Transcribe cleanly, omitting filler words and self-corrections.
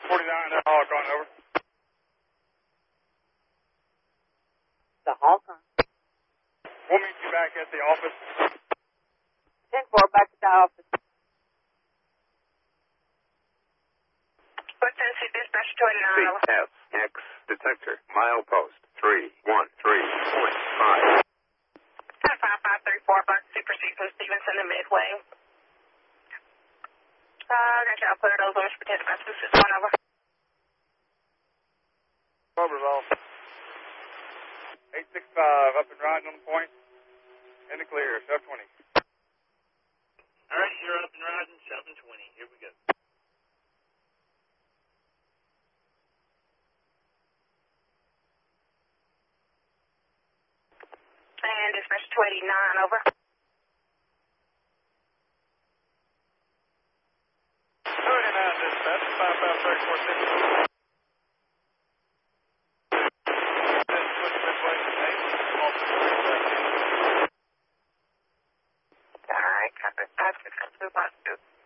249, Hawk on over. The Hawk on. We'll meet you back at the office. 10-4, back to the office. What's NC Dispatch 29 over? CFX detector, milepost 313.5. 5534, Buck, Super C from Stevenson to Midway. Got your output of those orders for 10 to 261 over. Overall. 865, up and riding on the point. In the clear, sub 20. All right, you're up and riding, 720. Here we go. And Dispatch 289 over. 289, Dispatch, 5534. All right, copy. 56 252.